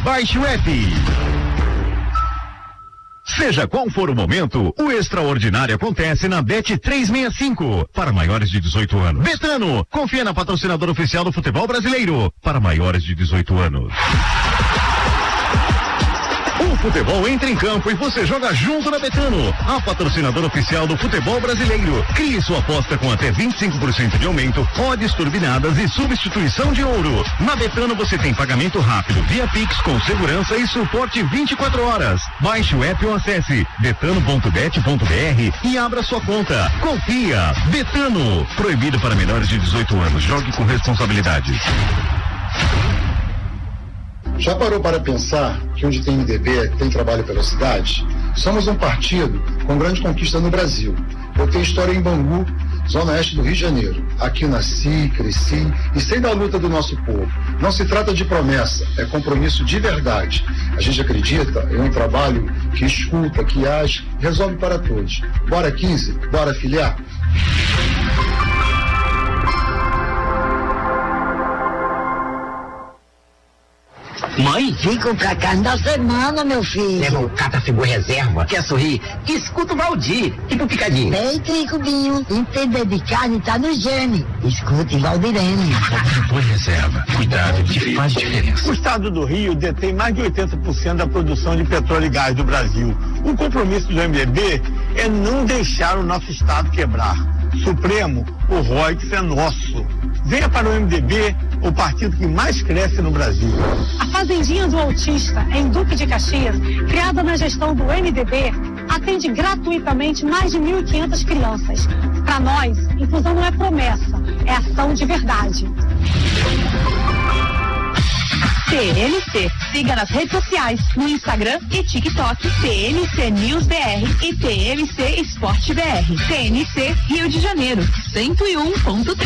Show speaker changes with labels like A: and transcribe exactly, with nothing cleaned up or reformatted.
A: Baixe o app. Seja qual for o momento, o extraordinário acontece na Bet trezentos e sessenta e cinco. Para maiores de dezoito anos. Betano, confia na patrocinadora oficial do futebol brasileiro. Para maiores de dezoito anos. O futebol entra em campo e você joga junto na Betano, a patrocinadora oficial do futebol brasileiro. Crie sua aposta com até vinte e cinco por cento de aumento, odds turbinadas e substituição de ouro. Na Betano você tem pagamento rápido, via Pix com segurança e suporte vinte e quatro horas. Baixe o app ou acesse betano ponto bet ponto br e abra sua conta. Confia. Betano. Proibido para menores de dezoito anos. Jogue com responsabilidade.
B: Já parou para pensar que onde tem M D B tem trabalho pela cidade? Somos um partido com grande conquista no Brasil. Eu tenho história em Bangu, zona oeste do Rio de Janeiro. Aqui nasci, cresci e sei da luta do nosso povo. Não se trata de promessa, é compromisso de verdade. A gente acredita em um trabalho que escuta, que age, resolve para todos. Bora quinze, bora filiar?
C: Mãe, vem comprar carne da semana, meu filho.
D: Leva o Catafigor Reserva. Quer sorrir? Escuta o Valdir. E pro Picadinho.
C: Bem, Tricubinho. Entender de carne tá no gene. Escute Valdirene.
A: Catafigor Reserva. Cuidado que faz diferença.
E: O estado do Rio detém mais de oitenta por cento da produção de petróleo e gás do Brasil. O compromisso do M D B é não deixar o nosso estado quebrar. Supremo, o Roix é nosso. Venha para o M D B, o partido que mais cresce no Brasil.
F: A Fazendinha do Autista, em Duque de Caxias, criada na gestão do M D B, atende gratuitamente mais de mil e quinhentas crianças. Para nós, inclusão não é promessa, é ação de verdade.
G: T N C. Siga nas redes sociais, no Instagram e TikTok, T N C News B R e T N C Esporte B R. T N C Rio de Janeiro, cento e um ponto três.